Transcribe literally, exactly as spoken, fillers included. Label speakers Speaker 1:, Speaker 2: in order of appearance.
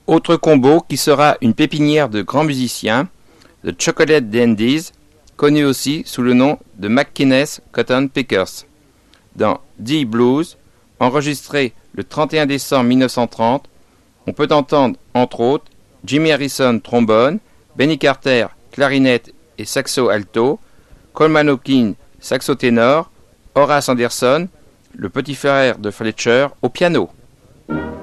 Speaker 1: Autre combo qui sera une pépinière de grands musiciens, The Chocolate Dandies, connu aussi sous le nom de McInnes Cotton Pickers. Dans D Blues, enregistré le trente et un décembre mille neuf cent trente, on peut entendre, entre autres, Jimmy Harrison trombone, Benny Carter clarinette et saxo alto, Coleman Hawkins saxo ténor, Horace Anderson, le petit frère de Fletcher, au piano.